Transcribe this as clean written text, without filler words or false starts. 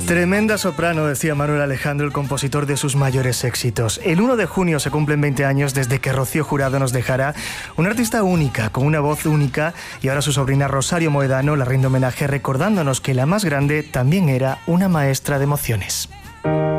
Tremenda soprano, decía Manuel Alejandro, el compositor de sus mayores éxitos. El 1 de junio se cumplen 20 años desde que Rocío Jurado nos dejara, una artista única, con una voz única, y ahora su sobrina Rosario Moedano la rinde homenaje recordándonos que la más grande también era una maestra de emociones.